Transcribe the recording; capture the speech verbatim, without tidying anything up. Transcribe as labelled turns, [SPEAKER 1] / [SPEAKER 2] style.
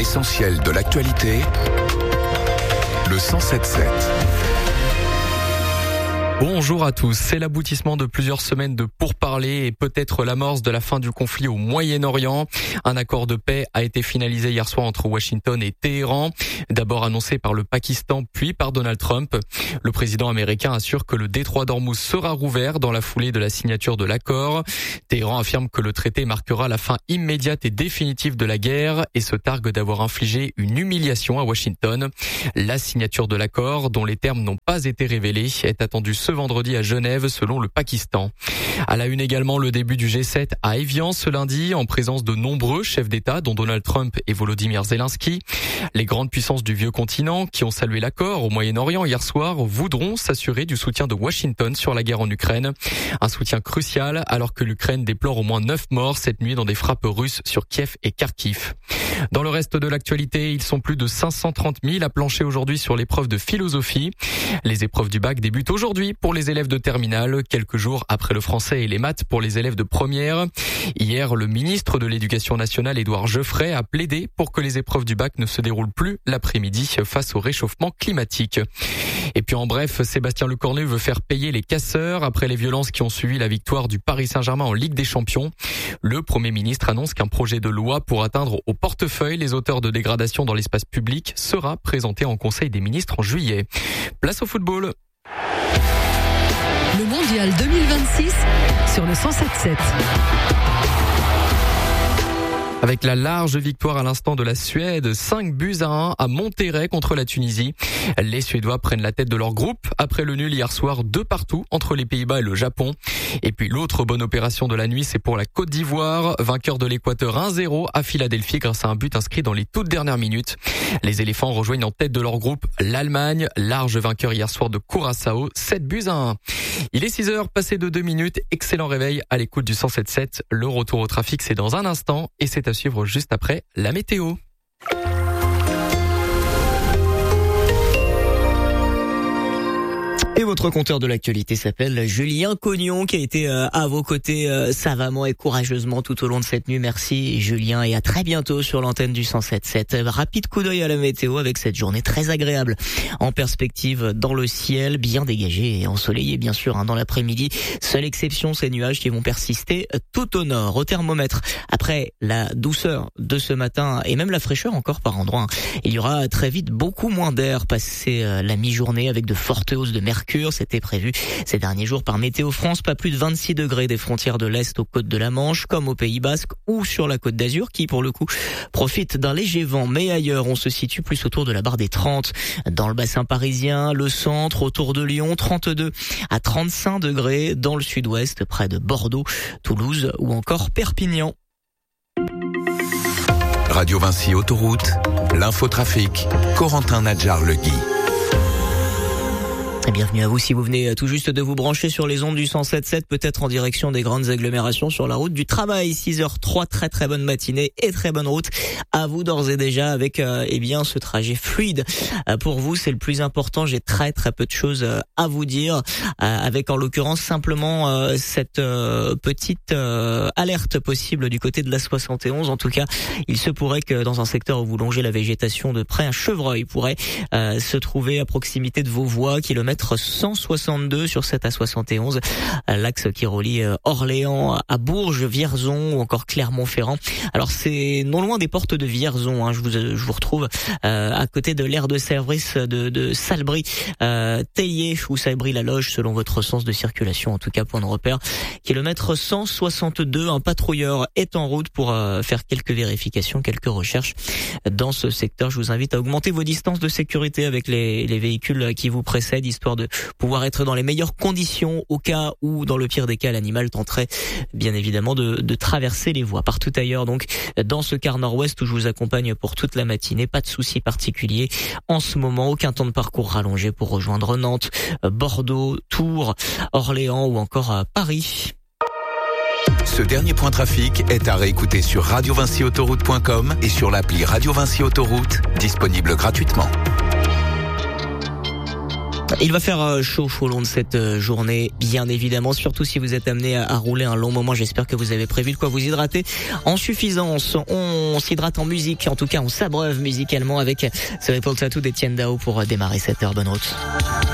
[SPEAKER 1] L'essentiel de l'actualité, le cent sept sept.
[SPEAKER 2] Bonjour à tous. C'est l'aboutissement de plusieurs semaines de pourparlers et peut-être l'amorce de la fin du conflit au Moyen-Orient. Un accord de paix a été finalisé hier soir entre Washington et Téhéran. D'abord annoncé par le Pakistan, puis par Donald Trump. Le président américain assure que le détroit d'Ormuz sera rouvert dans la foulée de la signature de l'accord. Téhéran affirme que le traité marquera la fin immédiate et définitive de la guerre et se targue d'avoir infligé une humiliation à Washington. La signature de l'accord, dont les termes n'ont pas été révélés, est attendue ce vendredi à Genève selon le Pakistan. À la une également, le début du G sept à Évian ce lundi en présence de nombreux chefs d'État dont Donald Trump et Volodymyr Zelensky. Les grandes puissances du vieux continent qui ont salué l'accord au Moyen-Orient hier soir voudront s'assurer du soutien de Washington sur la guerre en Ukraine. Un soutien crucial alors que l'Ukraine déplore au moins neuf morts cette nuit dans des frappes russes sur Kiev et Kharkiv. Dans le reste de l'actualité, ils sont plus de cinq cent trente mille à plancher aujourd'hui sur l'épreuve de philosophie. Les épreuves du bac débutent aujourd'hui pour les élèves de terminale, quelques jours après le français et les maths pour les élèves de première. Hier, le ministre de l'Éducation nationale, Édouard Geoffrey, a plaidé pour que les épreuves du bac ne se déroulent plus l'après-midi face au réchauffement climatique. Et puis en bref, Sébastien Lecornu veut faire payer les casseurs après les violences qui ont suivi la victoire du Paris Saint-Germain en Ligue des Champions. Le Premier ministre annonce qu'un projet de loi pour atteindre au portefeuille les auteurs de dégradation dans l'espace public sera présenté en Conseil des ministres en juillet. Place au football.
[SPEAKER 3] Le Mondial deux mille vingt-six sur le cent sept sept.
[SPEAKER 2] Avec la large victoire à l'instant de la Suède, cinq buts à un à Monterrey contre la Tunisie. Les Suédois prennent la tête de leur groupe après le nul hier soir deux partout entre les Pays-Bas et le Japon. Et puis l'autre bonne opération de la nuit, c'est pour la Côte d'Ivoire, vainqueur de l'Équateur un zéro à Philadelphie grâce à un but inscrit dans les toutes dernières minutes. Les éléphants rejoignent en tête de leur groupe l'Allemagne, large vainqueur hier soir de Curaçao, sept buts à un. Il est six heures, passé de deux minutes, excellent réveil à l'écoute du cent sept sept. Le retour au trafic, c'est dans un instant et c'est à suivre juste après la météo.
[SPEAKER 4] Et votre compteur de l'actualité s'appelle Julien Cognon qui a été euh, à vos côtés euh, savamment et courageusement tout au long de cette nuit. Merci Julien et à très bientôt sur l'antenne du cent sept sept. Rapide coup d'œil à la météo avec cette journée très agréable en perspective dans le ciel, bien dégagé et ensoleillé bien sûr hein, dans l'après-midi. Seule exception, ces nuages qui vont persister tout au nord. Au thermomètre, après la douceur de ce matin et même la fraîcheur encore par endroits, hein, il y aura très vite beaucoup moins d'air passé euh, la mi-journée avec de fortes hausses de mercure. C'était prévu ces derniers jours par Météo France. Pas plus de vingt-six degrés des frontières de l'Est aux côtes de la Manche, comme au Pays Basque ou sur la Côte d'Azur, qui pour le coup profite d'un léger vent. Mais ailleurs, on se situe plus autour de la barre des trente. Dans le bassin parisien, le centre, autour de Lyon, trente-deux à trente-cinq degrés. Dans le sud-ouest, près de Bordeaux, Toulouse ou encore Perpignan.
[SPEAKER 1] Radio Vinci Autoroute, l'infotrafic, Corentin Nadjar-Legui.
[SPEAKER 4] Et bienvenue à vous si vous venez tout juste de vous brancher sur les ondes du cent sept sept, peut-être en direction des grandes agglomérations sur la route du travail. six heures trois, très très bonne matinée et très bonne route à vous d'ores et déjà avec euh, eh bien ce trajet fluide. Euh, pour vous, c'est le plus important. J'ai très très peu de choses euh, à vous dire, euh, avec en l'occurrence simplement euh, cette euh, petite euh, alerte possible du côté de la soixante et onze. En tout cas, il se pourrait que dans un secteur où vous longez la végétation de près, un chevreuil pourrait euh, se trouver à proximité de vos voies, kilomètre cent soixante-deux sur cette A soixante et onze, l'axe qui relie Orléans à Bourges, Vierzon ou encore Clermont-Ferrand. Alors c'est non loin des portes de Vierzon, hein, je vous je vous retrouve euh, à côté de l'aire de service de, de Salbris, euh, Théier ou Salbris-la-Loge selon votre sens de circulation, en tout cas point de repère. Kilomètre cent soixante-deux, un patrouilleur est en route pour euh, faire quelques vérifications, quelques recherches dans ce secteur. Je vous invite à augmenter vos distances de sécurité avec les, les véhicules qui vous précèdent, histoire de pouvoir être dans les meilleures conditions au cas où, dans le pire des cas, l'animal tenterait bien évidemment de, de traverser les voies. Partout ailleurs, donc, dans ce quart nord-ouest où je vous accompagne pour toute la matinée, pas de soucis particuliers. En ce moment, aucun temps de parcours rallongé pour rejoindre Nantes, Bordeaux, Tours, Orléans ou encore Paris.
[SPEAKER 1] Ce dernier point trafic est à réécouter sur radio vinci autoroute point com et sur l'appli Radio Vinci Autoroute, disponible gratuitement.
[SPEAKER 4] Il va faire chaud au long de cette journée, bien évidemment, surtout si vous êtes amené à rouler un long moment. J'espère que vous avez prévu de quoi vous hydrater en suffisance. On s'hydrate en musique, en tout cas on s'abreuve musicalement avec The Ripple Tattoo d'Etienne Dao pour démarrer cette heure. Bonne route.